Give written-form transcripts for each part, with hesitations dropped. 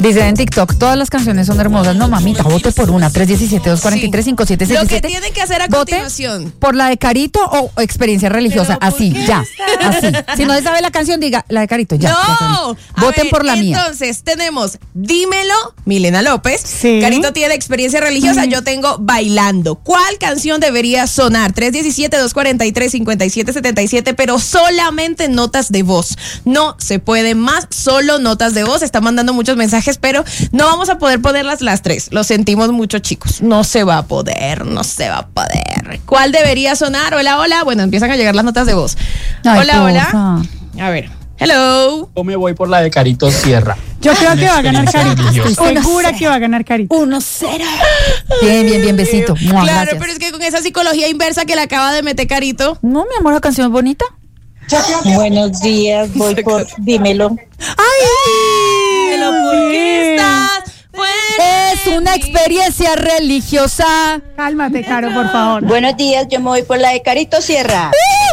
Dice en TikTok, todas las canciones son hermosas. No, mamita, vote por una. 317-243-5767. Lo que tienen que hacer a continuación. Por la de Carito o experiencia religiosa. Así, ya. Así. Si no se sabe la canción, diga la de Carito, ya. No. Voten por la mía. Entonces, tenemos Dímelo, Milena López. Sí. Carito tiene experiencia religiosa, yo tengo Bailando. ¿Cuál canción debería sonar? 317-243-5777, pero solamente notas de voz. No se puede más, solo notas de voz. Están mandando muchos mensajes, pero no vamos a poder ponerlas las tres. Lo sentimos mucho, chicos. No se va a poder. ¿Cuál debería sonar? Hola, hola. Bueno, empiezan a llegar las notas de voz. Ay, Hola, hola. porfa. A ver. Hello. Yo me voy por la de Carito Sierra. Yo creo que va a ganar Carito. Estoy Religiosa. segura que va a ganar Carito. 1-0. Bien, besito. Mua, Claro, gracias. pero es que con esa psicología inversa que le acaba de meter Carito. No, mi amor, la canción es bonita. Buenos días, voy por Dímelo. Dímelo, ¿por qué estás fuera Es de una mí? experiencia religiosa. Cálmate, Caro, por favor. Buenos días, yo me voy por la de Carito Sierra.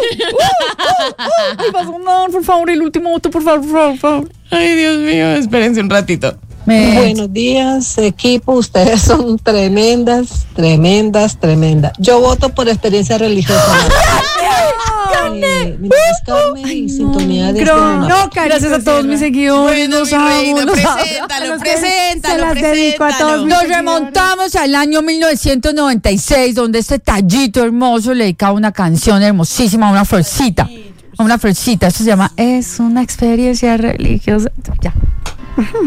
Ay, vas a sonar, por favor, el último voto, por favor. Ay, Dios mío, espérense un ratito. Buenos días, equipo. Ustedes son tremendas. Yo voto por experiencia religiosa. Mi nombre es Carmen y sintonía de No, Carito Gracias a todos mis seguidores. Bueno, Los mi reina, amo, los amo. preséntalo. Se las dedico a todos mis Nos seguidores. remontamos al año 1996, donde este tallito hermoso le dedicaba una canción hermosísima a una florcita. Esto se llama Es una experiencia religiosa. Ya.